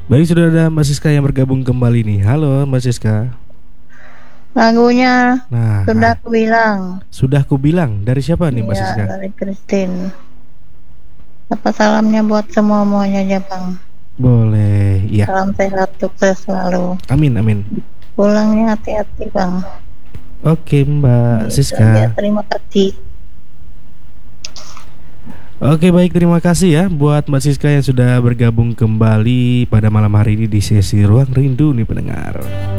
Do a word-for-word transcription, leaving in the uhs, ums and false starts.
Baik, sudah ada Mbak Siska yang bergabung kembali nih. Halo Mbak Siska. Lagunya Nah, sudah ah, aku bilang. sudah ku bilang dari siapa nih Mbak Iya, Siska? dari Christine. Apa salamnya buat semua-muanya aja, Bang. Boleh, iya. Salam sehat, sukses selalu. Amin, amin. Pulangnya hati-hati, Bang. Oke Mbak Gitu aja, Siska. terima kasih. Oke, baik, terima kasih ya buat Mbak Siska yang sudah bergabung kembali pada malam hari ini di sesi Ruang Rindu nih pendengar.